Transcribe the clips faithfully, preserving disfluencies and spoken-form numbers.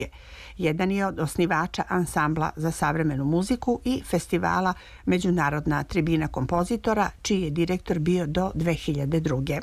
Jedan je od osnivača ansambla za savremenu muziku i festivala Međunarodna tribina kompozitora, čiji je direktor bio do dve hiljade druge.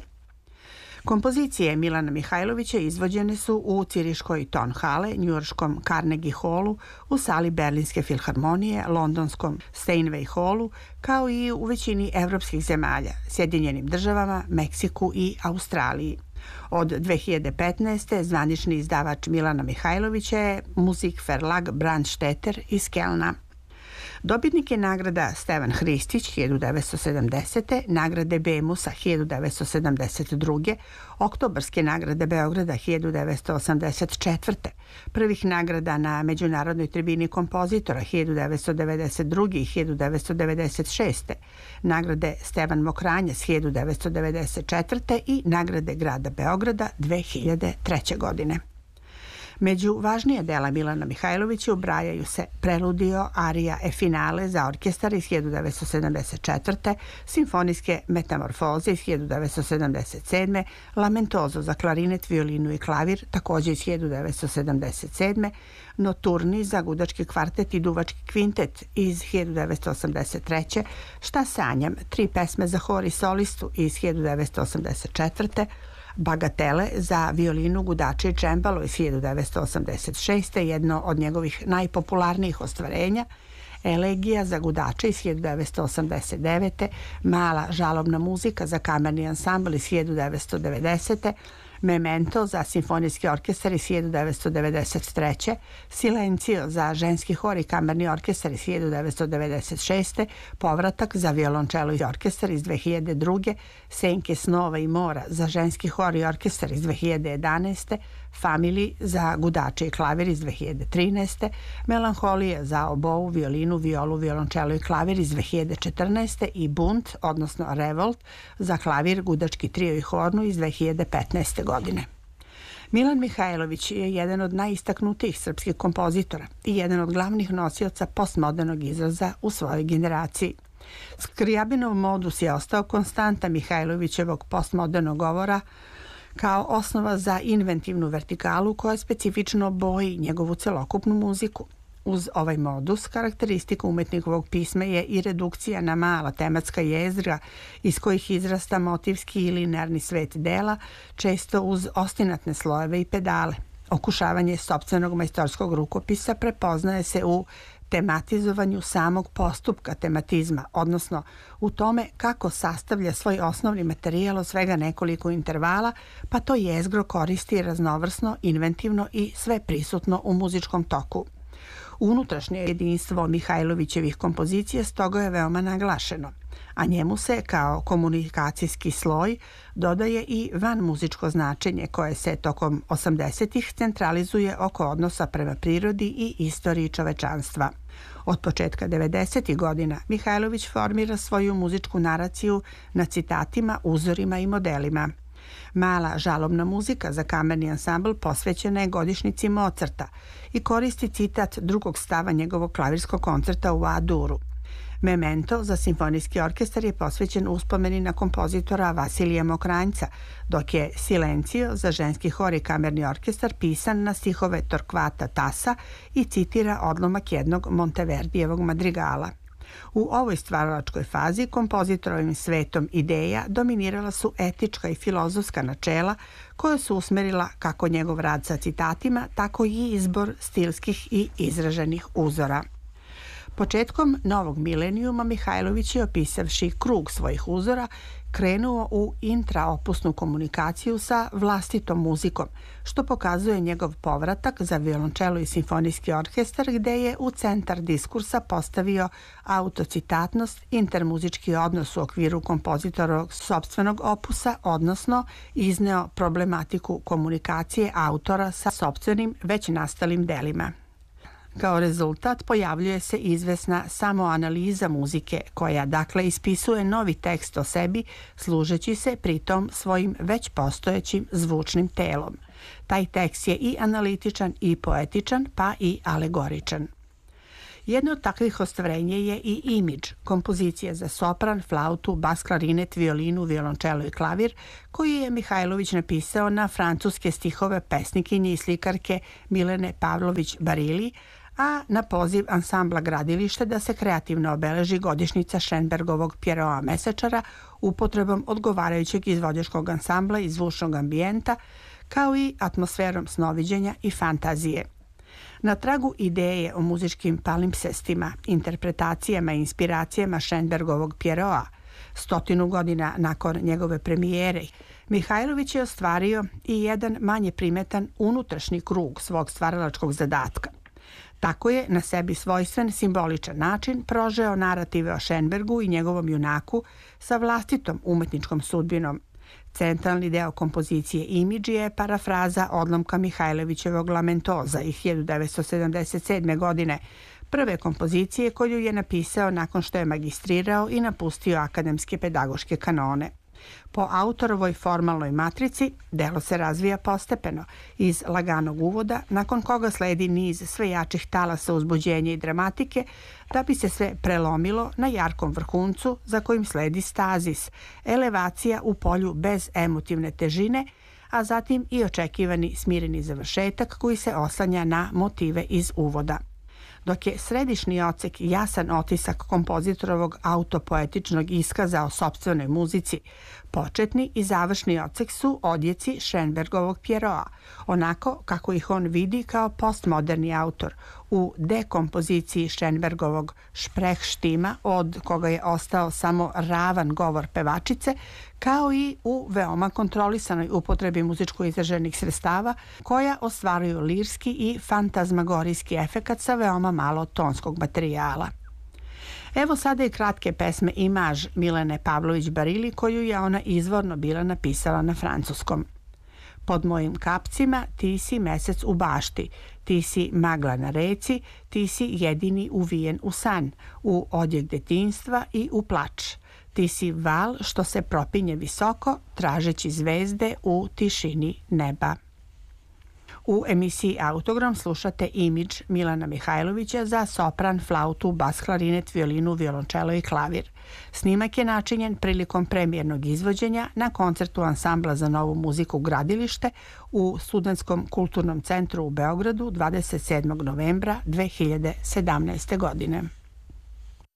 Kompozicije Milana Mihajlovića izvođene su u Ciriškoj Tonhale, njujorškom Carnegie Hallu, u sali Berlinske filharmonije, londonskom Steinway Hallu, kao i u većini evropskih zemalja, Sjedinjenim državama, Meksiku i Australiji. Od dve hiljade petnaeste. zvanični izdavač Milana Mihajlovića je Musikverlag Brandstetter iz Kelna. Dobitnik je nagrada Stevan Hristić hiljadu devetsto sedamdesete. nagrade Bemusa hiljadu devetsto sedamdeset druge. Oktobarske nagrade Beograda hiljadu devetsto osamdeset četvrte. prvih nagrada na Međunarodnoj tribini kompozitora hiljadu devetsto devedeset druge. i hiljadu devetsto devedeset šeste. nagrade Stevan Mokranjac hiljadu devetsto devedeset četvrte. i nagrade grada Beograda dve hiljade treće. godine. Među važnije dela Milana Mihajlovića ubrajaju se Preludio, arija e finale za orkestar iz hiljadu devetsto sedamdeset četvrte. Simfonijske metamorfoze iz hiljadu devetsto sedamdeset sedme. Lamentozo za klarinet, violinu i klavir, takođe iz hiljadu devetsto sedamdeset sedme. Noturni za gudački kvartet i duvački kvintet iz hiljadu devetsto osamdeset treće. Šta sanjam, tri pesme za hor i solistu iz hiljadu devetsto osamdeset četvrte. Bagatele za violinu, gudače i čembalo iz hiljadu devetsto osamdeset šeste. jedno od njegovih najpopularnijih ostvarenja. Elegija za gudače iz hiljadu devetsto osamdeset devete. Mala žalobna muzika za kamerni ansambl iz hiljadu devetsto devedesete. Memento za simfonijski orkestar iz hiljadu devetsto devedeset treće. Silencio za ženski hor i kamerni orkestar iz hiljadu devetsto devedeset šeste. Povratak za violončelo i orkestar iz dve hiljade druge. Senke snova i mora za ženski hor i orkestar iz dve hiljade jedanaeste. Family za gudače i klavir iz dve hiljade trinaeste. Melanholija za obou, violinu, violu, violončelo i klavir iz dve hiljade četrnaeste. i Bunt, odnosno Revolt, za klavir, gudački trio i hornu iz dve hiljade petnaeste. godine. Milan Mihajlović je jedan od najistaknutijih srpskih kompozitora i jedan od glavnih nosioca postmodernog izraza u svojoj generaciji. Skrijabinov modus je ostao konstanta Mihajlovićevog postmodernog govora kao osnova za inventivnu vertikalu koja specifično boji njegovu celokupnu muziku. Uz ovaj modus, karakteristika umetnikovog pisma je i redukcija na mala tematska jezgra iz kojih izrasta motivski i linearni svet dela, često uz ostinatne slojeve i pedale. Okušavanje sopstvenog majstorskog rukopisa prepoznaje se u tematizovanju samog postupka tematizma, odnosno u tome kako sastavlja svoj osnovni materijal od svega nekoliko intervala, pa to jezgro koristi raznovrsno, inventivno i sve prisutno u muzičkom toku. Unutrašnje jedinstvo Mihajlovićevih kompozicija stoga je veoma naglašeno, a njemu se kao komunikacijski sloj dodaje i vanmuzičko značenje koje se tokom osamdesetih centralizuje oko odnosa prema prirodi i istoriji čovečanstva. Od početka devedesetih godina Mihajlović formira svoju muzičku naraciju na citatima, uzorima i modelima. Mala žalobna muzika za kamerni ansambl posvećena je godišnjici Mozarta i koristi citat drugog stava njegovog klavirskog koncerta u A-duru. Memento za simfonijski orkestar je posvećen uspomeni na kompozitora Vasilija Mokranjca, dok je Silencio za ženski hor i kamerni orkestar pisan na stihove Torquata Tassa i citira odlomak jednog Monteverdijevog madrigala. U ovoj stvaralačkoj fazi kompozitorovim svetom ideja dominirala su etička i filozofska načela koja su usmerila kako njegov rad sa citatima, tako i izbor stilskih i izraženih uzora. Početkom novog milenijuma Mihajlović je, opisavši krug svojih uzora, krenuo u intraopusnu komunikaciju sa vlastitom muzikom, što pokazuje njegov povratak za violončelo i simfonijski orkestar, gde je u centar diskursa postavio autocitatnost, intermuzički odnos u okviru kompozitorovog sopstvenog opusa, odnosno izneo problematiku komunikacije autora sa sopstvenim već nastalim delima. Kao rezultat pojavljuje se izvesna samoanaliza muzike koja dakle ispisuje novi tekst o sebi služeći se pritom svojim već postojećim zvučnim telom. Taj tekst je i analitičan i poetičan pa i alegoričan. Jedno od takvih ostvarenja je i Imidž, kompozicija za sopran, flautu, bas klarinet, violinu, violončelo i klavir, koji je Mihajlović napisao na francuske stihove pesnikinje i slikarke Milene Pavlović Barili, a na poziv ansambla Gradilište da se kreativno obeleži godišnjica Šenbergovog Pjeroa Mesečara upotrebom odgovarajućeg izvođačkog ansambla i zvučnog ambijenta, kao i atmosferom snoviđenja i fantazije. Na tragu ideje o muzičkim palimpsestima, interpretacijama i inspiracijama Šenbergovog Pjeroa, stotinu godina nakon njegove premijere, Mihajlović je ostvario i jedan manje primetan unutrašnji krug svog stvaralačkog zadatka. Tako je na sebi svojstven simboličan način prožeo narative o Šenbergu i njegovom junaku sa vlastitom umetničkom sudbinom. Centralni deo kompozicije Imidž je parafraza odlomka Mihajlovićevog Lamentoza iz hiljadu devetsto sedamdeset sedme. godine, prve kompozicije koju je napisao nakon što je magistrirao i napustio akademske pedagoške kanone. Po autorovoj formalnoj matrici, delo se razvija postepeno, iz laganog uvoda, nakon koga sledi niz sve jačih talasa uzbuđenja i dramatike, da bi se sve prelomilo na jarkom vrhuncu za kojim sledi stazis, elevacija u polju bez emotivne težine, a zatim i očekivani smireni završetak koji se oslanja na motive iz uvoda. Dok je središnji odsek jasan otisak kompozitorovog autopoetičnog iskaza o sopstvenoj muzici, početni i završni odsek su odjeci Šenbergovog Pjeroa, onako kako ih on vidi kao postmoderni autor, u dekompoziciji Šenbergovog Šprehštima, od koga je ostao samo ravan govor pevačice, kao i u veoma kontrolisanoj upotrebi muzičko izraženih sredstava, koja ostvaruju lirski i fantazmagorijski efekat sa veoma malo tonskog materijala. Evo sada i kratke pesme Imaž Milene Pavlović Barili, koju je ona izvorno bila napisala na francuskom. Pod mojim kapcima ti si mesec u bašti, ti si magla na reci, ti si jedini uvijen u san, u odjek detinjstva i u plač. Ti si val što se propinje visoko, tražeći zvezde u tišini neba. U emisiji Autogram slušate Imidž Milana Mihajlovića za sopran, flautu, bas klarinet, violinu, violončelo i klavir. Snimak je načinjen prilikom premijernog izvođenja na koncertu ansambla za novu muziku Gradilište u Studentskom kulturnom centru u Beogradu dvadeset sedmog novembra dve hiljade sedamnaeste. godine.